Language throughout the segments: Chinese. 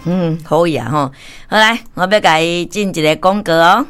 可以啊吼。好来，我要甲伊进一个广告哦。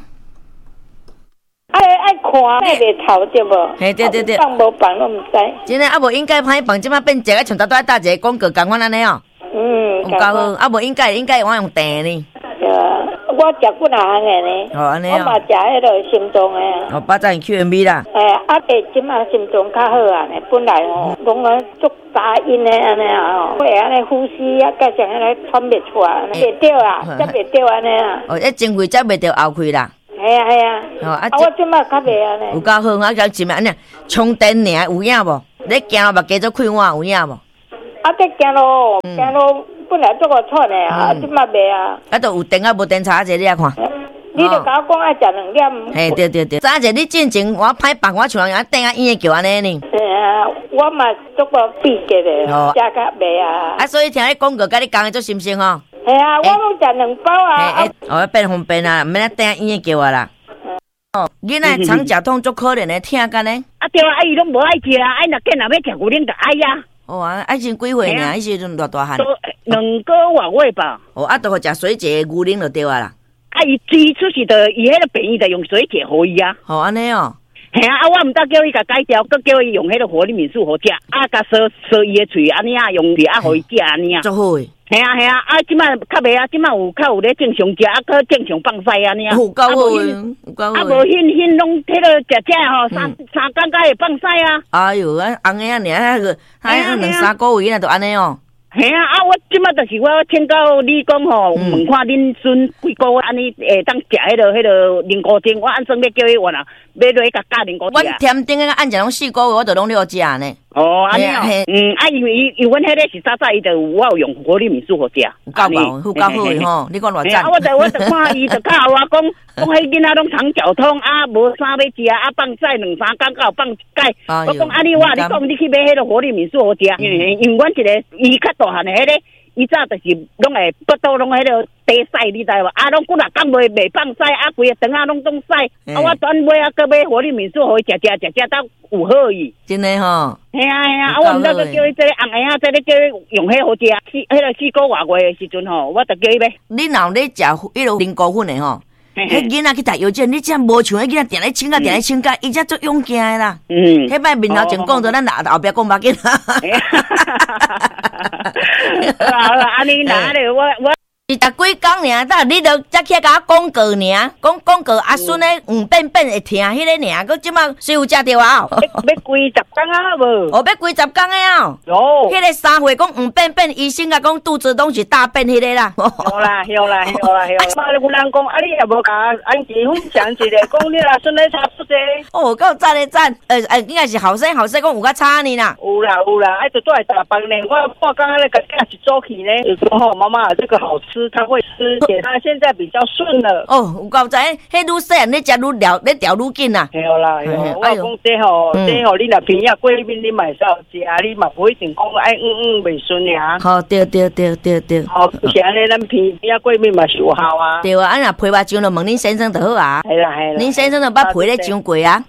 爱看，爱袂头对无？ 嘿，对。 放无放都毋知。 真诶，啊无应该歹放，即摆变一个像大大一个广告共款安尼哦。有够好，啊无应该我用订呢。 我食几若项诶呢？ 哦，安尼哦。 我嘛食迄个心脏诶。 哦，巴掌 QMB 啦。 即马心脏较好啊呢，本来拢足杂音诶安尼啊会安尼呼吸啊，加上安尼喘袂出来，袂着啊，才袂着安尼啊。 前肺才袂着后肺啦。 系啊。我即马较袂安尼。 有够好，我讲前面安尼充电尔有影无？你行路目加做开换有影无？ 这行路本来做个喘诶即马袂啊。 都有电无电查者你啊看。 你就甲我讲爱食2粒。 嘿，对。早者你进前我歹放我像人等下医院叫安尼呢。 我嘛做过闭结诶，食较袂啊。 所以听你广告甲你讲诶做心声吼。 系啊，我拢食2包啊。 变方便啊，毋免等下医院叫我啦。囡仔肠绞痛足可怜诶，听干呢？ 对啊，伊拢无爱食啊，若见若要食牛奶就爱呀。 爱先几岁呢？迄时阵偌大汉 ？2个多月吧。 都互食水解牛奶就对啊啦。 伊煮出是伊迄个便宜就用水解互伊啊。 安尼哦。 嘿啊，我毋得叫伊甲改掉，佮叫伊用迄个活力敏素互食，甲烧伊的喙安尼啊，用血互伊食安尼啊。 足好诶。 系啊，即摆较袂啊，即摆较有咧正常食，佮正常放屎安尼啊。 有够好诶，有够好。 无迄拢迄个食吼，三工会放屎啊。 哎哟，红个啊，尔2、3个月就安尼哦。 系啊，我即摆就是我请教你讲吼，问看恁孙几个月安尼会当食迄个灵菇精，我按算要叫伊换啊，要落去甲加灵菇精。 我添顶个按一拢4个月，我就拢了食呢。 安尼哦，因为阮迄个是早伊就我有用活力敏素互食， 有够好，够好诶吼！你讲偌赞？ 我就看伊就教我讲迄囡仔拢肠绞痛无啥要食放屎2、3工到放解。我讲你讲你去买迄个活力敏素互食，因为阮一个伊较大汉诶迄个。伊早就是拢会骨头拢迄个低屎，你知无？拢几若工袂放屎，规个肠拢东屎。我转买搁买活力敏素，互伊食到有好伊。 真诶吼。 系啊，我毋得叫伊这红个这叫伊用迄好食。迄个4个月诶时阵吼，我就叫伊买。 你若咧食迄个灵菇粉诶吼，迄囡仔去读幼稚园，你这无像迄囡仔定咧请假，伊才做勇健诶啦。迄摆面头前讲着，咱后壁讲目紧。 好啦，安尼哪咧？我是逐几工尔，你著才起来甲我广告尔，广告阿孙诶变会听迄个尔，佮即马谁有食着啊？ 要几10工啊无？ 要几10工诶啊？ 有。 迄个3岁讲变，医生甲讲肚子拢是大便迄个啦。 有啦。妈，有人讲你也无甲安琪分享一个，讲你阿孙咧差不多。 够赞诶赞，应该是后生讲有较差呢啦。 有啦，就住来打饭呢。我半工咧，甲囝一早起呢，就说吼妈妈这个好吃。他会吃，他现在比较顺了。 有够知，迄愈细汉你食愈了，你调愈紧啦。 对啦，我讲这吼，你若平日过面你嘛会少食，你嘛不一定讲爱袂顺呀。 好，对。 好，是安尼，咱平日过面嘛是有效啊。 对啊，若批发上就问恁先生就好啊。 系啦。 恁先生就捌批咧上过啊。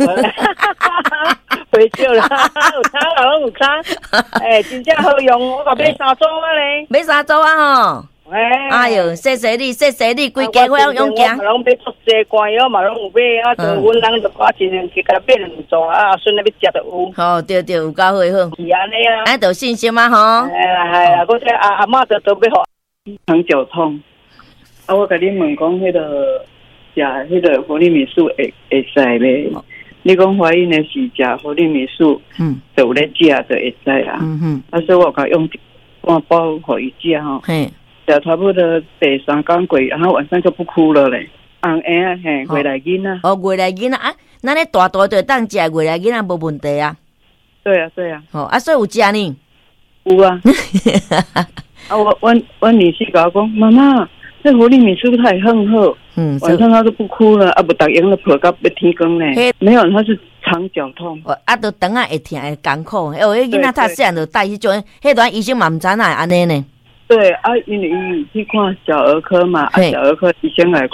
会少啦，有差啦，有差。真正好用，我甲买3组啊咧。 买3组啊吼。哎哟，谢谢你，规家伙用行。 嘛拢买足济罐药嘛拢有买，就阮人就我一年去甲买2组啊，孙那要食就有。 好，对，有够好。是安尼啊。 就信心嘛吼。 系啦，我这阿嬷就要好。 肠绞痛，我甲你问讲，迄个食迄个活力敏素会使咧？你讲怀孕的是食活力敏素，就有咧食就会使啦。所以我甲用半包互伊食吼。食差不多第3工过，然后晚上就不哭了嘞。红婴啊，月来囡仔。 月来囡仔啊，咱咧大就当食月来囡仔无问题啊。 对啊。 所以有食呢？ 有啊。我女婿甲我讲，妈妈，这活力敏素太很好，晚上他都不哭了，不打赢了婆到要天光呢。没有，他是肠绞痛。 都肠会痛会艰苦，迄囡仔太细汉就带迄种，迄段医生嘛唔知哪会安尼呢。 对啊，因为伊去看小儿科嘛，小儿科医生来讲，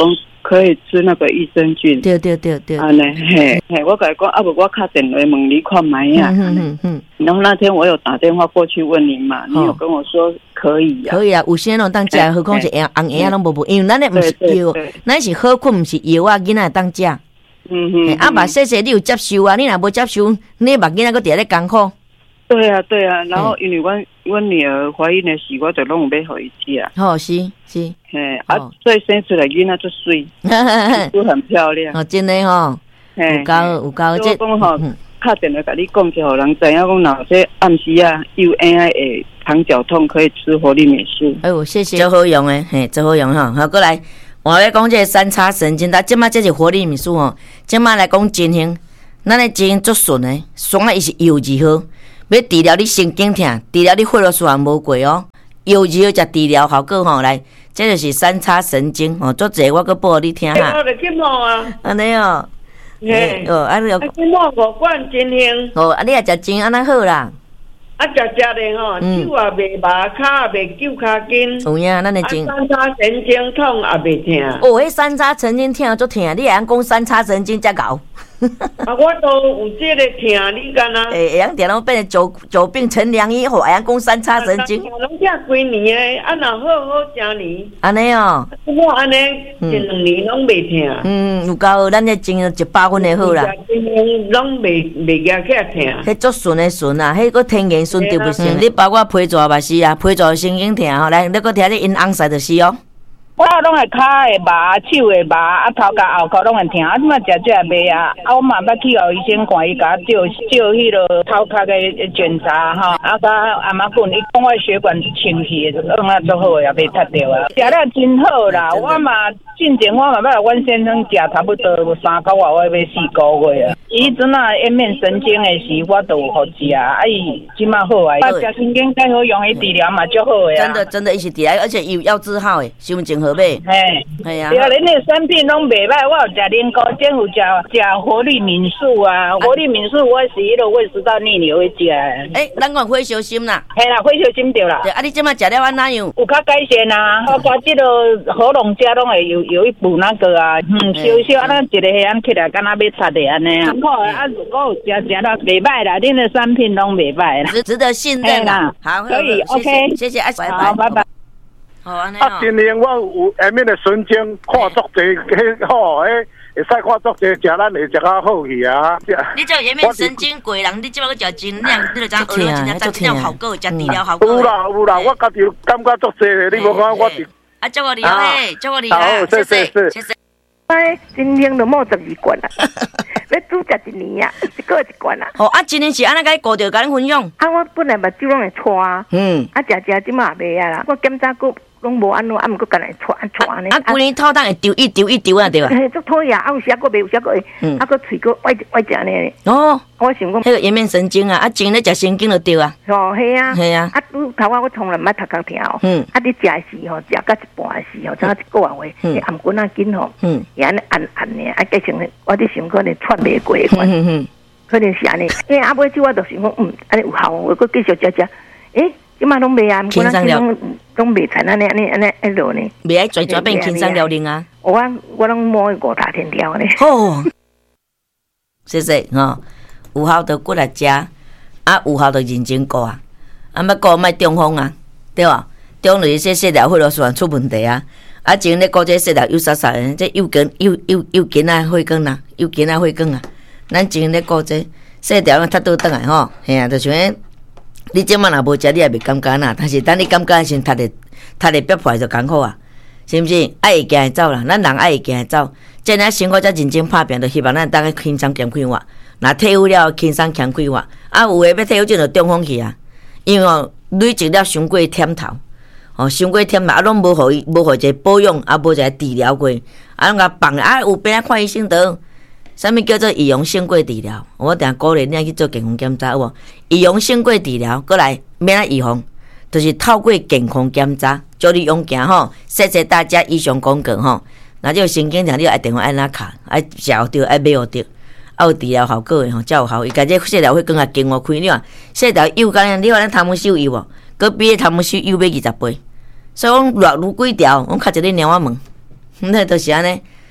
可以吃那个益生菌。 对。 啊呢，嘿，我跟你讲，啊不，我打电话问你看买呀。然后那天我有打电话过去问你嘛，你有跟我说可以啊。 可以啊，有些人当食，何况是红叶拢无，因为咱咧不是药，咱是好菌，不是药啊，囡仔当食。啊，把谢谢你有接受啊，你若无接受，你把囡仔个伫咧艰苦。 对啊，然后因为我女儿怀孕的时，我就拢有要互伊食啊。 哦，是， 所以生出来囡仔就水，都很漂亮。 哦，真的吼，有够， 这讲吼，打电话甲你讲，就互人知影讲，若这暗时啊有会肠绞痛，可以吃活力美素。 哎呦，谢谢，真好用诶，嘿，真好用吼。好，过来，我要讲这个三叉神经，咱即马这是活力美素吼，即马来讲真型，咱的真型足顺诶，爽啊，伊是油脂好。要治疗你神经痛，治疗你血络循无过哦。油脂才治疗效果吼，来，这就是三叉神经哦。做者我阁报你听哈。 我就去摸啊。 安尼哦。 嘿。啊，你去摸5罐真型。 哦，啊，你也食真安那好啦。 啊，食咧吼，手也袂麻，骹也袂揪骹筋。 有影，咱的真。 三叉神经痛也袂痛。 哦，迄三叉神经痛足痛，你会晓讲三叉神经才搞。 啊，我都有这个疼，你敢若？ 会晓定拢变成久病成良医，吼，会晓讲三叉神经。 拢食几年诶，啊，若好10年。 安尼哦。 我安尼一2年拢袂疼。有够，咱这真100分的好啦。 拢袂夹起来疼。 迄足顺的顺啊，迄个天然顺对不行。你包括皮蛇嘛是啊，皮蛇神经疼吼，来，你搁听你因翁婿就是哦。 我拢会骹会麻，手会麻，啊头甲后壳拢会疼，啊即马食这个袂啊，啊我嘛捌去互医生看，伊甲我照迄落头壳的检查吼，啊甲阿妈讲，伊讲我血管清气，弄啊足好，也袂塌着啊，食了真好啦，我嘛进前我嘛捌阮先生食差不多3个月，我要4个月啊，伊阵啊颜面神经的时，我都有互食，啊伊即马好啊，食神经介好用，伊治疗嘛足好的啊， 真的伊是治疗，而且伊有药治好的，伤真好买。 嘿啊！对啊，恁那产品拢袂歹，我有食灵高精，有食活力敏素啊，活力敏素我是迄落胃食道逆流会食。 咱讲火烧心啦。 嘿啦，火烧心对啦。 对，啊，你即马食了安怎样？ 有较改善啊，包括即落喉咙遮拢会有一补那个啊，烧啊，咱一个黑暗起来，敢若要擦的安尼啊。好啊，如果有食了袂歹啦，恁的产品拢袂歹啦， 值得信任啦。好， 可以 ，OK， 谢谢， 好，拜拜。 啊， 真型我有下面的神经看足侪，迄好，会使看足侪，食咱会食较好去啊。 你这下面神经过人，你即摆个食真量，你就讲学了真正效果，食治疗效果。 有啦，我家己感觉足侪，你无看我是。 啊，祝我厉害，祝我厉害， 谢谢。 哎，真型就摸12罐啦，要煮食1年啊，一个1罐啦。 哦，啊，真的是安那甲伊顾着，甲恁分享。 啊，我本来目睭拢会搓啊，啊，食即马也袂啊啦，我检查过。拢无安怎，啊，毋过干来喘呢。啊， 规年头当会丢一丢啊，对吧？ 嘿，足讨厌，啊，有时啊，佫袂有时啊，佫啊，佫喙佫歪食呢。 哦， 我想讲， 迄个颜面神经啊，啊，前咧食神经就对啊。 哦，系啊， 系啊。 啊，头我从来毋捌头壳疼哦。啊，你食时吼，食到一半时吼，差1个月话，暗棍啊紧吼，也安尼暗呢，啊，加上我伫想可能喘袂过款，可能是安尼。因为啊，尾我就想讲，安尼有效，我佫继续食。即马拢袂啊， 轻松疗拢袂成安尼落呢。 袂爱拽变轻松疗灵啊！ 我拢摸5大天条呢。 好，谢谢吼，有效就过来食，啊有效就认真顾啊，啊要顾莫中风啊，对吧？中就是说血条血络循环出问题啊，啊前咧顾这血条又杀的，这又筋啊血管啦，又筋啊血管啊，咱前咧顾这血条较倒转来吼，嘿啊，就像。你即摆若无食，你也袂感觉呐。但是等你感觉先，踢咧憋破就艰苦啊，是毋是？爱会行会走啦，咱人爱会行会走。即个生活才认真拍拼，就希望咱当个轻松减快活。若退休了，轻松减快活。啊，有诶要退休就中风去啊，因为哦累积了伤过忝头，哦伤过忝头，啊拢无互一个保养，啊无一个治疗过，啊拢甲放啊有病啊看医生得。啥物叫做预防胜过治疗？我定鼓励你去做健康检查，有无？预防胜过治疗，过来免啊预防，就是透过健康检查，叫你用行吼，谢谢大家以上广告吼。那就神经痛，你爱电话按哪卡，爱食着，爱买着，啊有治疗效果的吼，才有效。伊家这血条会更加经我开了，血条幼干你看咱汤姆秀有无？佮比汤姆秀幼买20倍，所以讲落如几条，我较一个猫仔问，那都是安尼。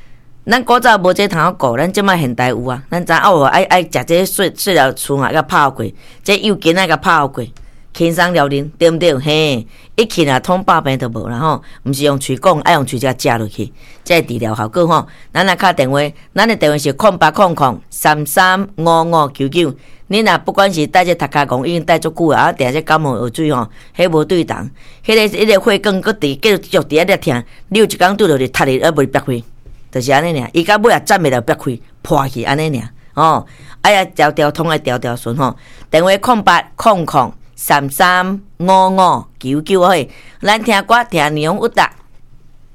咱古早无这通好顾，咱即摆现代有啊。咱知哦，爱食这细料醋啊，甲泡过，这油筋啊，甲泡过，轻松了啉，对毋对？嘿，一去啊，通百病都无啦吼。毋是用喙讲，爱用喙才食落去，这治疗效果吼。咱来敲电话，咱的电话是0800335599。你若不管是戴这头壳讲，已经戴足久啊，定这感冒药水吼，迄无对同。迄个血管搁伫继续伫咧疼，你有一工拄着是塌哩，而无裂开。就是安尼尔，伊到尾也暂未了逼开破去安尼尔哦，哎呀条条通来条条顺吼。电话0800335599嘿，咱听歌听内容有答。